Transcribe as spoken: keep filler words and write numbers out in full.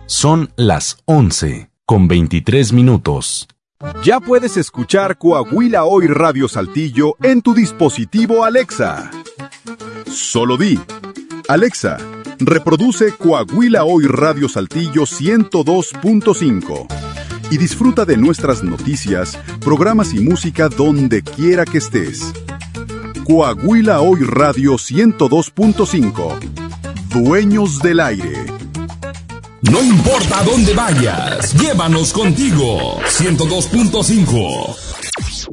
Son las once con veintitrés minutos. Ya puedes escuchar Coahuila Hoy Radio Saltillo en tu dispositivo Alexa. Solo di: Alexa, reproduce Coahuila Hoy Radio Saltillo ciento dos punto cinco y disfruta de nuestras noticias, programas y música donde quiera que estés. Coahuila Hoy Radio ciento dos punto cinco. Dueños del aire. No importa a dónde vayas, llévanos contigo. ciento dos punto cinco.